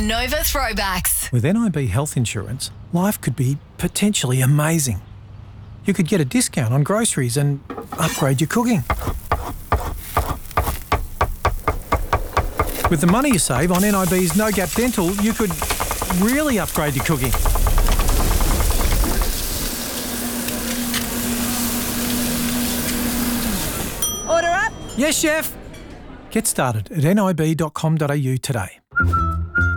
Nova Throwbacks. With NIB Health Insurance, life could be potentially amazing. You could get a discount on groceries and upgrade your cooking. With the money you save on NIB's No Gap Dental, you could really upgrade your cooking. Order up. Yes, chef. Get started at nib.com.au today.